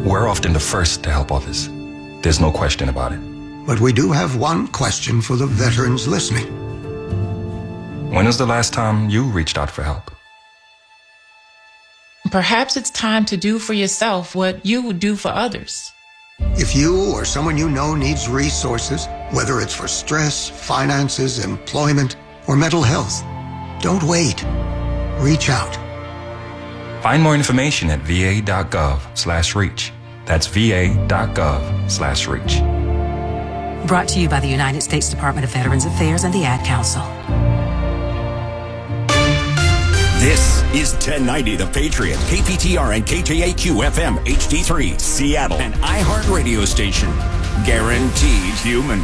We're often the first to help others. There's no question about it. But we do have one question for the veterans listening. When was the last time you reached out for help? Perhaps it's time to do for yourself what you would do for others. If you or someone you know needs resources, whether it's for stress, finances, employment, or mental health, don't wait. Reach out. Find more information at va.gov/reach. That's va.gov/reach. Brought to you by the United States Department of Veterans Affairs and the Ad Council. This is 1090 The Patriot, KPTR and KJAQ-FM HD3, Seattle, an iHeart radio station. Guaranteed human.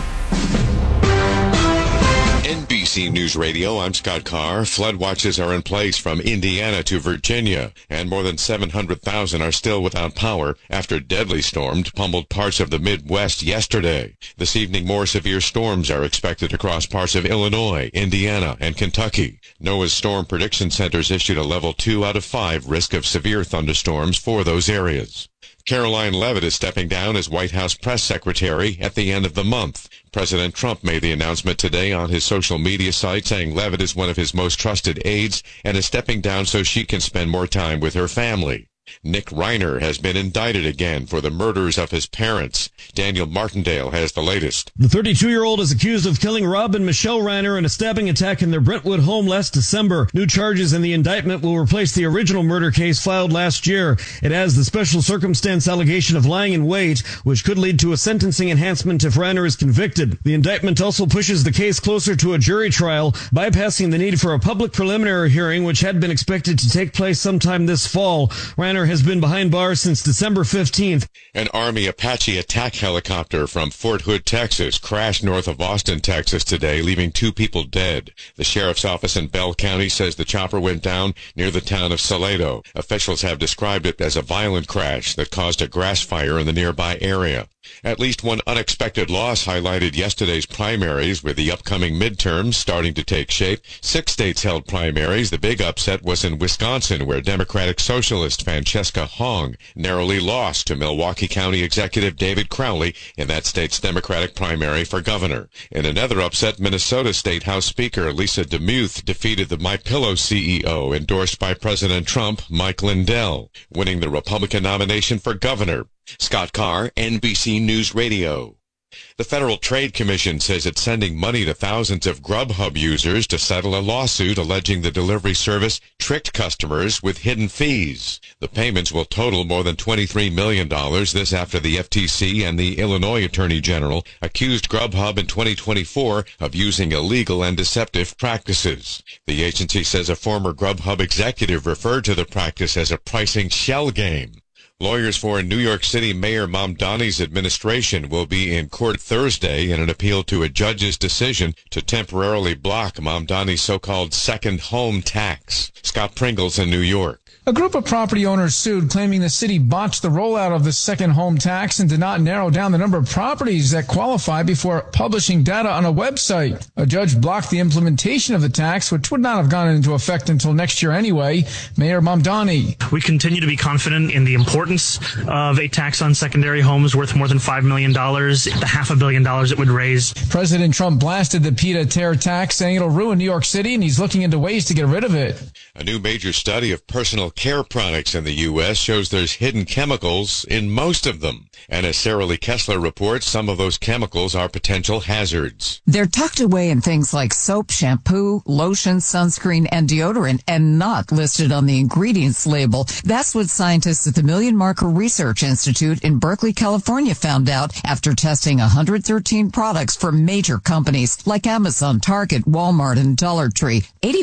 NBC News Radio, I'm Scott Carr. Flood watches are in place from Indiana to Virginia, and more than 700,000 are still without power after deadly storms pummeled parts of the Midwest yesterday. This evening, more severe storms are expected across parts of Illinois, Indiana, and Kentucky. NOAA's Storm Prediction Centers issued a level 2 out of 5 risk of severe thunderstorms for those areas. Caroline Leavitt is stepping down as White House press secretary at the end of the month. President Trump made the announcement today on his social media site, saying Leavitt is one of his most trusted aides and is stepping down so she can spend more time with her family. Nick Reiner has been indicted again for the murders of his parents. Daniel Martindale has the latest. The 32-year-old is accused of killing Rob and Michelle Reiner in a stabbing attack in their Brentwood home last December. New charges in the indictment will replace the original murder case filed last year. It has the special circumstance allegation of lying in wait, which could lead to a sentencing enhancement if Reiner is convicted. The indictment also pushes the case closer to a jury trial, bypassing the need for a public preliminary hearing, which had been expected to take place sometime this fall. Reiner has been behind bars since December 15th. An Army Apache attack helicopter from Fort Hood, Texas, crashed north of Austin, Texas today, leaving 2 people dead. The sheriff's office in Bell County says the chopper went down near the town of Salado. Officials have described it as a violent crash that caused a grass fire in the nearby area. At least one unexpected loss highlighted yesterday's primaries, with the upcoming midterms starting to take shape. 6 states held primaries. The big upset was in Wisconsin, where Democratic Socialist Francesca Hong narrowly lost to Milwaukee County Executive David Crowley in that state's Democratic primary for governor. In another upset, Minnesota State House Speaker Lisa DeMuth defeated the MyPillow CEO, endorsed by President Trump, Mike Lindell, winning the Republican nomination for governor. Scott Carr, NBC News Radio. The Federal Trade Commission says it's sending money to thousands of Grubhub users to settle a lawsuit alleging the delivery service tricked customers with hidden fees. The payments will total more than $23 million, this after the FTC and the Illinois Attorney General accused Grubhub in 2024 of using illegal and deceptive practices. The agency says a former Grubhub executive referred to the practice as a pricing shell game. Lawyers for New York City Mayor Mamdani's administration will be in court Thursday in an appeal to a judge's decision to temporarily block Mamdani's so-called second home tax. Scott Pringles in New York. A group of property owners sued, claiming the city botched the rollout of the second home tax and did not narrow down the number of properties that qualify before publishing data on a website. A judge blocked the implementation of the tax, which would not have gone into effect until next year anyway. Mayor Mamdani. We continue to be confident in the importance of a tax on secondary homes worth more than $5 million, the $500 million it would raise. President Trump blasted the pied-à-terre tax, saying it'll ruin New York City, and he's looking into ways to get rid of it. A new major study of personal care products in the U.S. shows there's hidden chemicals in most of them. And as Sarah Lee Kessler reports, some of those chemicals are potential hazards. They're tucked away in things like soap, shampoo, lotion, sunscreen, and deodorant, and not listed on the ingredients label. That's what scientists at the Million Marker Research Institute in Berkeley, California found out after testing 113 products from major companies like Amazon, Target, Walmart, and Dollar Tree.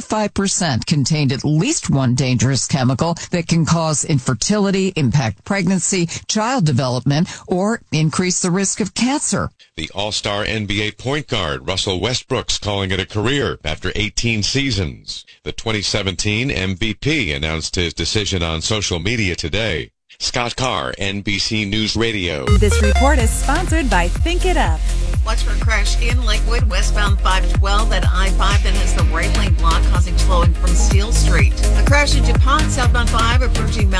85% contained at least one dangerous chemical that can cause infertility, impact pregnancy, child development, or increase the risk of cancer. The all-star NBA point guard Russell Westbrook's calling it a career after 18 seasons. The 2017 MVP announced his decision on social media today. Scott Carr, NBC News Radio. This report is sponsored by Think It Up. Watch for a crash in Lakewood, westbound 512 at I-5 that has the right lane block, causing slowing from Steel Street. A crash in DuPont, southbound 5 approaching Mount